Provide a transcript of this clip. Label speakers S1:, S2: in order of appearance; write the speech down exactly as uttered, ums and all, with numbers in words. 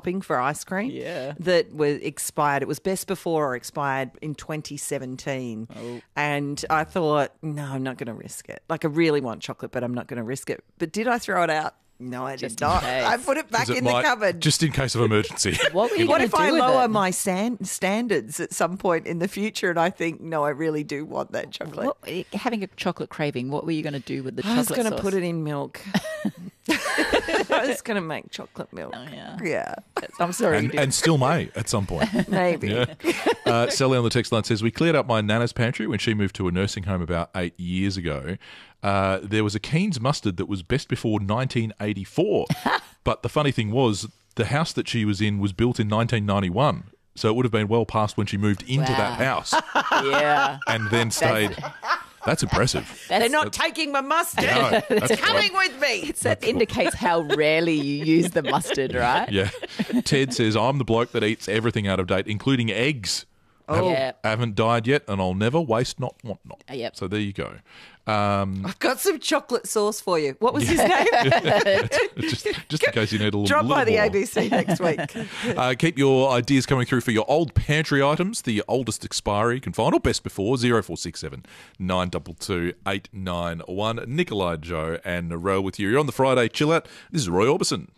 S1: shopping for ice cream
S2: Yeah.
S1: that was expired. It was best before or expired in twenty seventeen.
S2: Oh.
S1: And I thought, no, I'm not going to risk it. Like, I really want chocolate, but I'm not going to risk it. But did I throw it out? No, I
S2: Just
S1: did
S2: in
S1: not.
S2: case.
S1: I put it back
S3: 'Cause it
S1: in
S3: might-
S1: the cupboard.
S3: Just in case of emergency.
S2: What were you
S1: What
S2: going
S1: if
S2: to do
S1: I
S2: with
S1: lower
S2: it?
S1: my san- standards at some point in the future and I think, no, I really do want that chocolate?
S2: What, having a chocolate craving, what were you going to do with the
S1: I was
S2: chocolate
S1: going to
S2: sauce?
S1: put it in milk. I was going to make chocolate milk.
S2: Oh, yeah.
S1: Yeah. I'm sorry. you
S3: and,
S1: didn't.
S3: and still may at some point.
S1: Maybe.
S3: Yeah. Uh, Sally on the text line says, we cleared up my nana's pantry when she moved to a nursing home about eight years ago. Uh, there was a Keen's mustard that was best before nineteen eighty-four. But the funny thing was, the house that she was in was built in nineteen ninety-one. So it would have been well past when she moved into
S2: Wow.
S3: that house
S2: Yeah.
S3: and then stayed. That's impressive.
S1: They're not taking my mustard.
S3: No, that's
S1: It's coming
S3: right.
S1: with me.
S2: That indicates how rarely you use the mustard, right?
S3: Yeah. Ted says, I'm the bloke that eats everything out of date, including eggs.
S2: Oh. Yeah.
S3: I haven't died yet, and I'll never waste not want not.
S2: Uh, yep.
S3: So there you go. Um,
S1: I've got some chocolate sauce for you. What was his name?
S3: just, just in case you need a little.
S1: Drop by
S3: little
S1: the
S3: more.
S1: A B C next week.
S3: Uh, keep your ideas coming through for your old pantry items. The oldest expiry you can find, or best before, zero four six seven nine two two eight nine one. Nikolai, Joe and Narelle with you. You're on the Friday Chill Out. This is Roy Orbison.